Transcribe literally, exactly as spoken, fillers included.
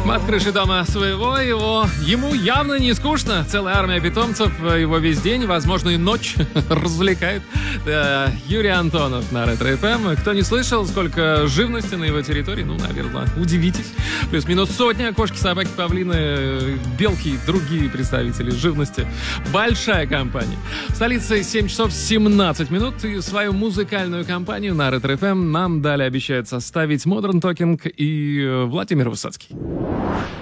От крыши дома своего его ему явно не скучно. Целая армия питомцев его весь день, возможно, и ночь развлекает. Да, Юрий Антонов на Ретро эф эм. Кто не слышал, сколько живности на его территории, ну, наверное, удивитесь. Плюс-минус сотня кошки, собаки, павлины, белки и другие представители живности. Большая компания. В столице семь часов семнадцать минут. И свою музыкальную компанию на Ретро эф эм нам далее обещают составить Modern Talking и Владимир Высоцкий.